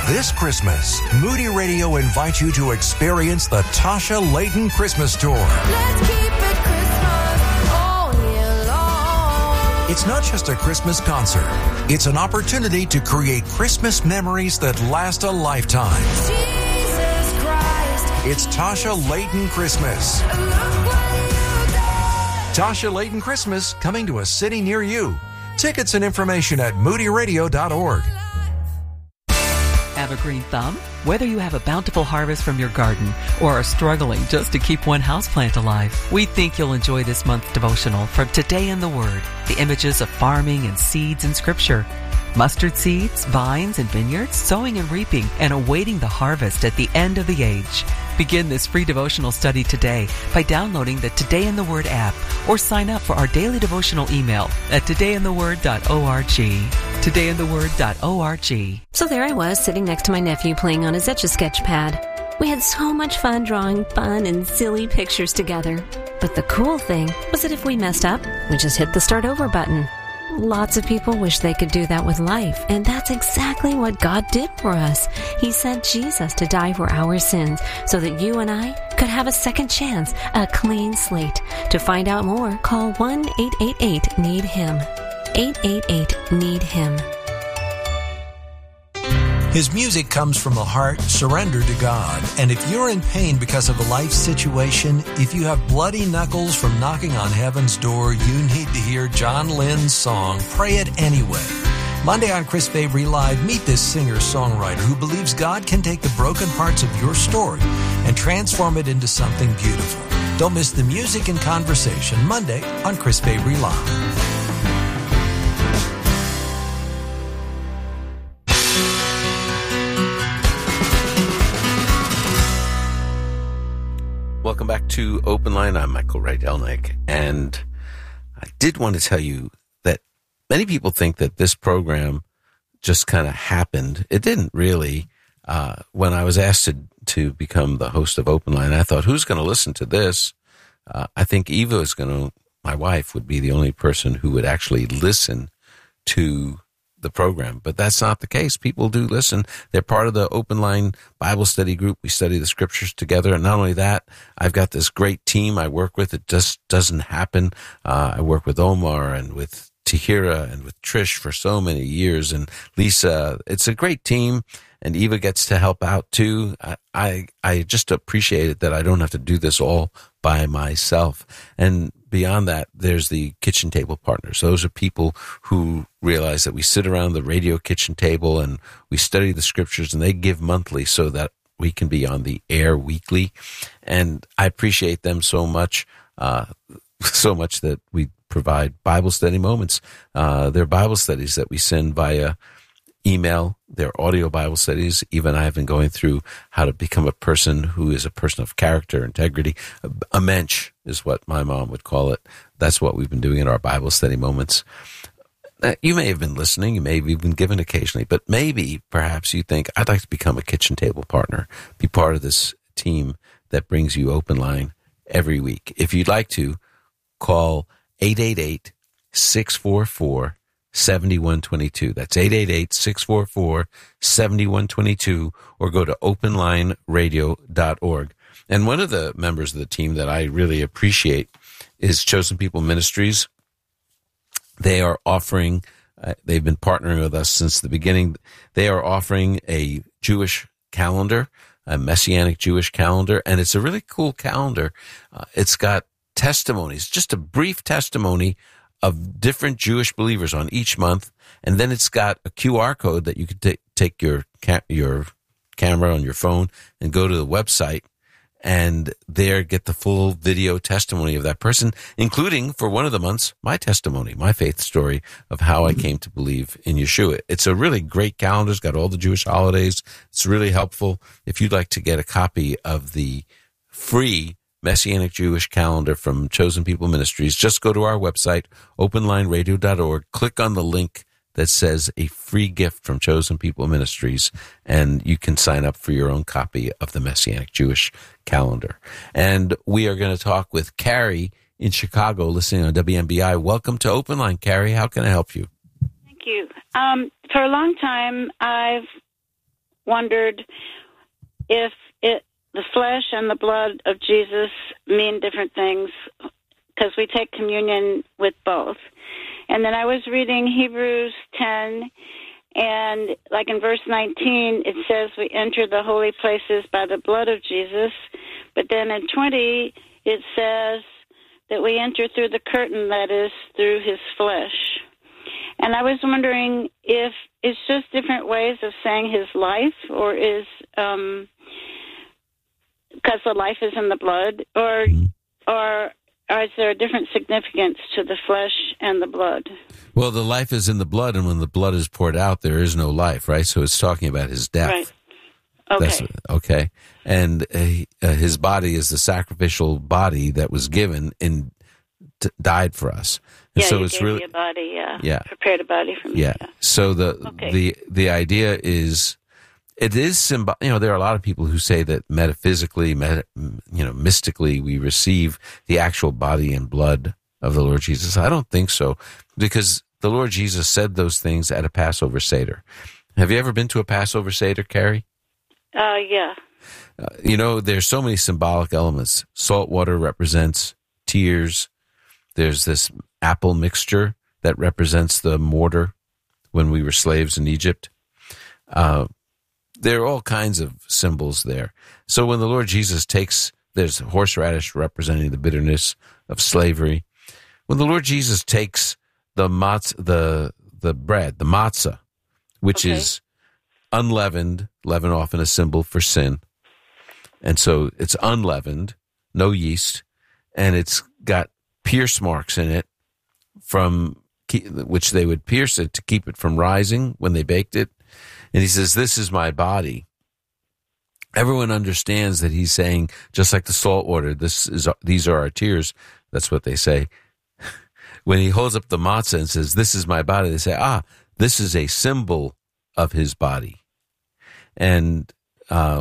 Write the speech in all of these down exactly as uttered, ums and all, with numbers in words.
This Christmas, Moody Radio invites you to experience the Tasha Layton Christmas Tour. Let's keep it Christmas all year long. It's not just a Christmas concert. It's an opportunity to create Christmas memories that last a lifetime. Jesus Christ. It's Tasha Layton Christmas. Look what you done. Tasha Layton Christmas, coming to a city near you. Tickets and information at moody radio dot org. Have a green thumb? Whether you have a bountiful harvest from your garden or are struggling just to keep one houseplant alive, we think you'll enjoy this month's devotional from Today in the Word, the images of farming and seeds in Scripture. Mustard seeds, vines, and vineyards, sowing and reaping, and awaiting the harvest at the end of the age. Begin this free devotional study today by downloading the Today in the Word app or sign up for our daily devotional email at today in the word dot org. today in the word dot org. So there I was, sitting next to my nephew playing on his Etch-a-Sketch pad. We had so much fun drawing fun and silly pictures together. But the cool thing was that if we messed up, we just hit the start over button. Lots of people wish they could do that with life, and that's exactly what God did for us. He sent Jesus to die for our sins so that you and I could have a second chance, a clean slate. To find out more, call one eight eight eight need him. eight eight eight need him. His music comes from a heart surrendered to God. And if you're in pain because of a life situation, if you have bloody knuckles from knocking on heaven's door, you need to hear John Lynn's song, Pray It Anyway. Monday on Chris Fabry Live, meet this singer-songwriter who believes God can take the broken parts of your story and transform it into something beautiful. Don't miss the music and conversation Monday on Chris Fabry Live. Welcome back to Open Line. I'm Michael Rydelnik, and I did want to tell you that many people think that this program just kind of happened. It didn't really. Uh, when I was asked to, to become the host of Open Line, I thought, who's going to listen to this? Uh, I think Eva is going to, my wife would be the only person who would actually listen to the program, but that's not the case. People do listen. They're part of the Open Line Bible study group. We study the scriptures together. And not only that, I've got this great team I work with. It just doesn't happen. Uh, I work with Omar and with Tahira and with Trish for so many years, and Lisa. It's a great team, and Eva gets to help out too. I, I, I just appreciate it that I don't have to do this all by myself. And beyond that, there's the kitchen table partners. Those are people who realize that we sit around the radio kitchen table and we study the scriptures, and they give monthly so that we can be on the air weekly. And I appreciate them so much, uh, so much that we provide Bible study moments. Uh, they're Bible studies that we send via email. They're audio Bible studies. Even I have been going through how to become a person who is a person of character, integrity. A, a mensch is what my mom would call it. That's what we've been doing in our Bible study moments. Uh, you may have been listening. You may have even given occasionally, but maybe perhaps you think, I'd like to become a kitchen table partner, be part of this team that brings you Open Line every week. If you'd like to, call eight eight eight, six four four, seven one two two. That's eight eight eight, six four four, seven one two two, or go to open line radio dot org. And one of the members of the team that I really appreciate is Chosen People Ministries. They are offering, uh, they've been partnering with us since the beginning. They are offering a Jewish calendar, a Messianic Jewish calendar, and it's a really cool calendar. Uh, it's got testimonies, just a brief testimony of different Jewish believers on each month, and then it's got a Q R code that you can t- take your ca- your camera on your phone and go to the website, and there get the full video testimony of that person, including, for one of the months, my testimony, my faith story of how I came to believe in Yeshua. It's a really great calendar. It's got all the Jewish holidays. It's really helpful. If you'd like to get a copy of the free Messianic Jewish calendar from Chosen People Ministries, just go to our website, open line radio dot org, click on the link that says a free gift from Chosen People Ministries, and you can sign up for your own copy of the Messianic Jewish calendar. And we are going to talk with Carrie in Chicago, listening on W M B I. Welcome to Open Line, Carrie. How can I help you? Thank you. Um, for a long time, I've wondered if it, the flesh and the blood of Jesus mean different things, because we take communion with both. And then I was reading Hebrews ten, and like in verse nineteen, it says we enter the holy places by the blood of Jesus. But then in twenty, it says that we enter through the curtain, that is, through his flesh. And I was wondering if it's just different ways of saying his life, or is, um, because the life is in the blood, or, or, or is there a different significance to the flesh and the blood? Well, the life is in the blood, and when the blood is poured out, there is no life, right? So it's talking about his death. Right. Okay. That's, okay. And uh, uh, his body is the sacrificial body that was given and t- died for us. And yeah, so you it's gave really, me a body, yeah. yeah. Prepared a body for me. Yeah. Yeah. So the Okay. the the idea is, it is symbol. You know, there are a lot of people who say that metaphysically, meta, you know, mystically, we receive the actual body and blood of the Lord Jesus. I don't think so, because the Lord Jesus said those things at a Passover Seder. Have you ever been to a Passover Seder, Carrie? Uh, yeah. Uh, you know, there's so many symbolic elements. Salt water represents tears. There's this apple mixture that represents the mortar when we were slaves in Egypt. Uh, there are all kinds of symbols there. So when the Lord Jesus takes, there's horseradish representing the bitterness of slavery. When the Lord Jesus takes the matz, the the bread, the matzah, which Okay. is unleavened, leaven often a symbol for sin. And so it's unleavened, no yeast, and it's got pierce marks in it from which they would pierce it to keep it from rising when they baked it. And he says, this is my body. Everyone understands that he's saying, just like the salt water, this is these are our tears. That's what they say. When he holds up the matzah and says, this is my body, they say, ah, this is a symbol of his body. And uh,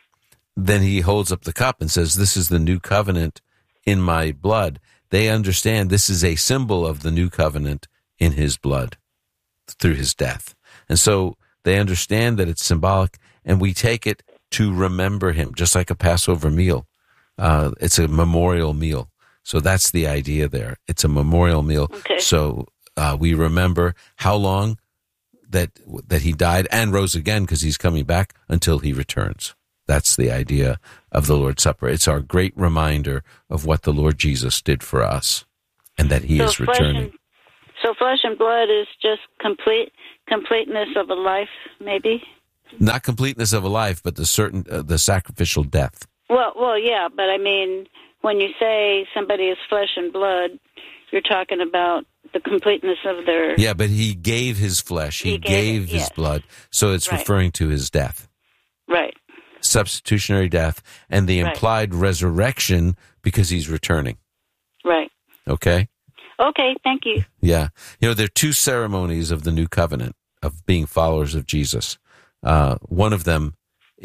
then he holds up the cup and says, this is the new covenant in my blood. They understand this is a symbol of the new covenant in his blood through his death. And so they understand that it's symbolic, and we take it to remember him, just like a Passover meal. Uh, it's a memorial meal. So that's the idea there. It's a memorial meal. Okay. So uh, we remember how long that that he died and rose again, because he's coming back until he returns. That's the idea of the Lord's Supper. It's our great reminder of what the Lord Jesus did for us, and that he so is flesh returning. And, so flesh and blood is just complete completeness of a life, maybe? Not completeness of a life, but the certain uh, the sacrificial death. Well, well, yeah, but I mean, when you say somebody is flesh and blood, you're talking about the completeness of their... Yeah, but he gave his flesh. He, He gave, gave it, his yes. blood. So it's Right. referring to his death. Right. Substitutionary death, and the Right. implied resurrection, because he's returning. Right. Okay? Okay, thank you. Yeah. You know, there are two ceremonies of the new covenant of being followers of Jesus. Uh, one of them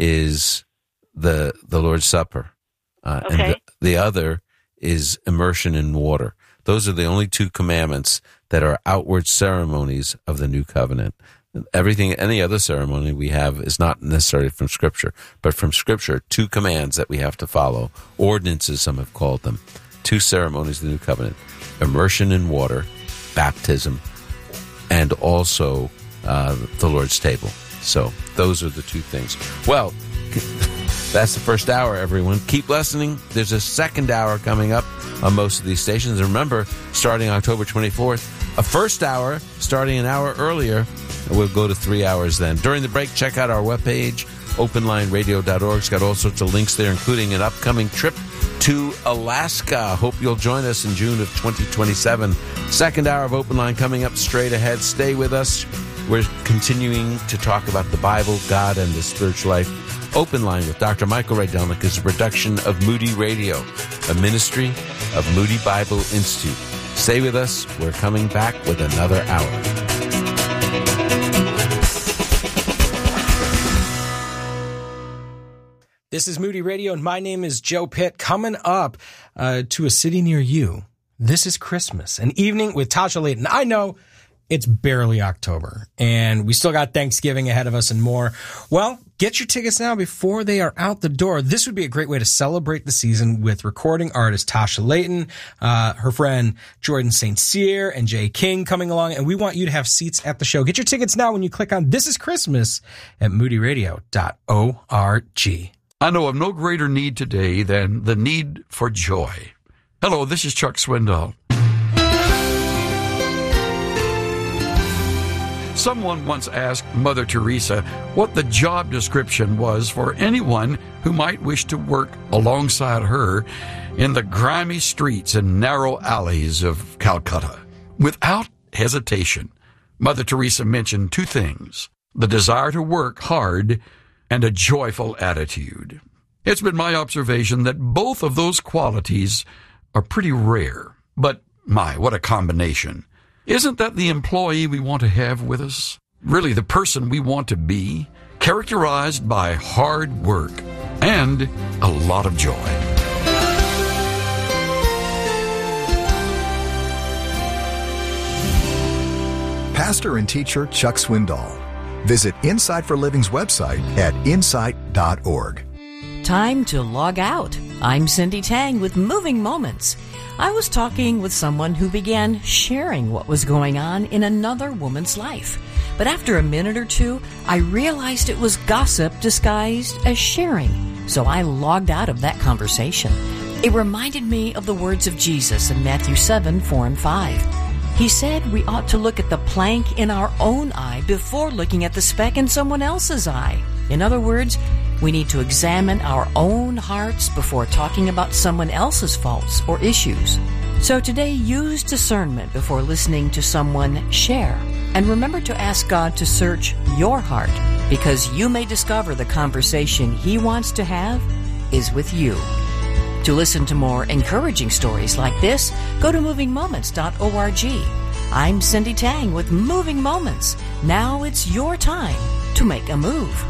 is the the Lord's Supper. Uh, Okay. And the, the other is immersion in water. Those are the only two commandments that are outward ceremonies of the new covenant. Everything, any other ceremony we have is not necessarily from Scripture, but from Scripture, two commands that we have to follow. Ordinances, some have called them. Two ceremonies of the new covenant. Immersion in water, baptism, and also uh, the Lord's table. So those are the two things. Well, that's the first hour, everyone. Keep listening. There's a second hour coming up on most of these stations. And remember, starting October twenty-fourth, a first hour starting an hour earlier. We'll go to three hours then. During the break, check out our webpage, open line radio dot org. It's got all sorts of links there, including an upcoming trip to Alaska. Hope you'll join us in June of twenty twenty-seven. Second hour of Open Line coming up straight ahead. Stay with us. We're continuing to talk about the Bible, God, and the spiritual life. Open Line with Doctor Michael Rydelnik is a production of Moody Radio, a ministry of Moody Bible Institute. Stay with us. We're coming back with another hour. This is Moody Radio, and my name is Joe Pitt. Coming up uh, to a city near you, this is Christmas, an evening with Tasha Layton. I know it's barely October, and we still got Thanksgiving ahead of us and more. Well, get your tickets now before they are out the door. This would be a great way to celebrate the season with recording artist Tasha Layton, uh, her friend Jordan Saint Cyr, and Jay King coming along, and we want you to have seats at the show. Get your tickets now when you click on This Is Christmas at moody radio dot org. I know of no greater need today than the need for joy. Hello, this is Chuck Swindoll. Someone once asked Mother Teresa what the job description was for anyone who might wish to work alongside her in the grimy streets and narrow alleys of Calcutta. Without hesitation, Mother Teresa mentioned two things: the desire to work hard and a joyful attitude. It's been my observation that both of those qualities are pretty rare. But my, what a combination. Isn't that the employee we want to have with us? Really the person we want to be, characterized by hard work and a lot of joy. Pastor and teacher Chuck Swindoll. Visit Insight for Living's website at insight dot org. Time to log out. I'm Cindy Tang with Moving Moments. I was talking with someone who began sharing what was going on in another woman's life. But after a minute or two, I realized it was gossip disguised as sharing. So I logged out of that conversation. It reminded me of the words of Jesus in Matthew seven, four and five. He said we ought to look at the plank in our own eye before looking at the speck in someone else's eye. In other words, we need to examine our own hearts before talking about someone else's faults or issues. So today, use discernment before listening to someone share. And remember to ask God to search your heart, because you may discover the conversation He wants to have is with you. To listen to more encouraging stories like this, go to moving moments dot org. I'm Cindy Tang with Moving Moments. Now it's your time to make a move.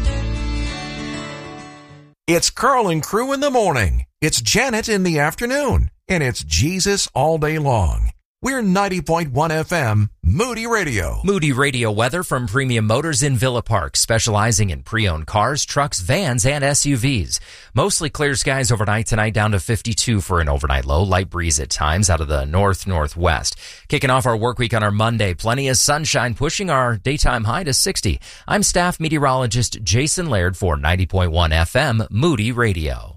It's Carl and Crew in the morning. It's Janet in the afternoon. And it's Jesus all day long. We're ninety point one F M, Moody Radio. Moody Radio weather from Premium Motors in Villa Park, specializing in pre-owned cars, trucks, vans, and S U Vs. Mostly clear skies overnight tonight, down to fifty-two for an overnight low. Light breeze at times out of the north-northwest. Kicking off our work week on our Monday, plenty of sunshine, pushing our daytime high to sixty. I'm staff meteorologist Jason Laird for ninety point one F M, Moody Radio.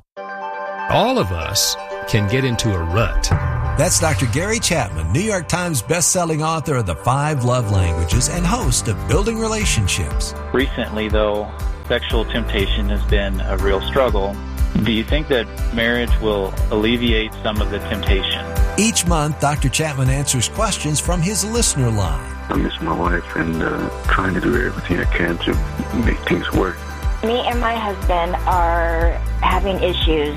All of us can get into a rut. That's Doctor Gary Chapman, New York Times best-selling author of The Five Love Languages and host of Building Relationships. Recently, though, sexual temptation has been a real struggle. Do you think that marriage will alleviate some of the temptation? Each month, Doctor Chapman answers questions from his listener line. I miss my wife and uh, trying to do everything I can to make things work. Me and my husband are having issues.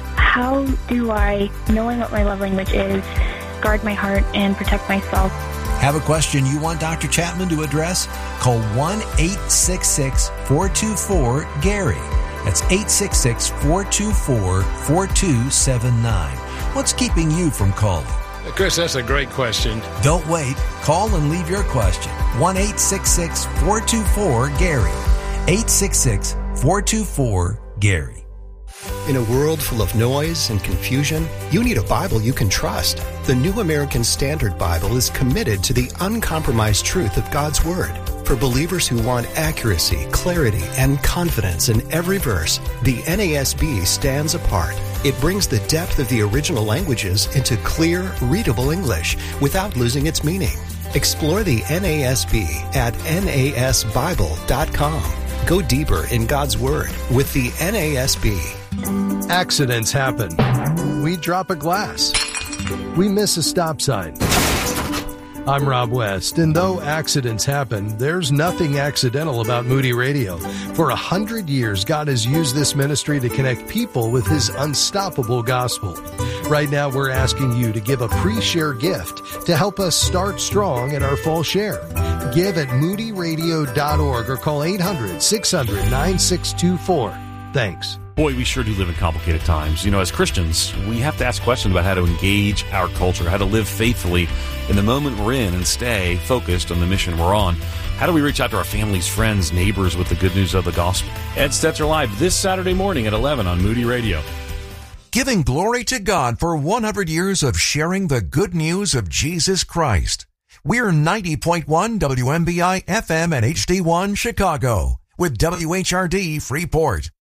How do I, knowing what my love language is, guard my heart and protect myself? Have a question you want Doctor Chapman to address? Call one eight six six, four two four, Gary. That's eight six six, four two four, four two seven nine. What's keeping you from calling? Chris, that's a great question. Don't wait. Call and leave your question. one eight six six, four two four, Gary. eight six six, four two four, Gary. In a world full of noise and confusion, you need a Bible you can trust. The New American Standard Bible is committed to the uncompromised truth of God's Word. For believers who want accuracy, clarity, and confidence in every verse, the N A S B stands apart. It brings the depth of the original languages into clear, readable English without losing its meaning. Explore the N A S B at N A S Bible dot com. Go deeper in God's Word with the N A S B. Accidents happen. We drop a glass. We miss a stop sign. I'm Rob West, and though accidents happen, there's nothing accidental about Moody Radio. For a hundred years, God has used this ministry to connect people with His unstoppable gospel. Right now, we're asking you to give a pre-share gift to help us start strong in our fall share. Give at moody radio dot org or call eight hundred, six hundred, nine six two four. Thanks. Boy, we sure do live in complicated times. You know, as Christians, we have to ask questions about how to engage our culture, how to live faithfully in the moment we're in and stay focused on the mission we're on. How do we reach out to our families, friends, neighbors with the good news of the gospel? Ed Stetzer Live this Saturday morning at eleven on Moody Radio. Giving glory to God for one hundred years of sharing the good news of Jesus Christ. We're ninety point one W M B I F M and H D one Chicago with W H R D Freeport.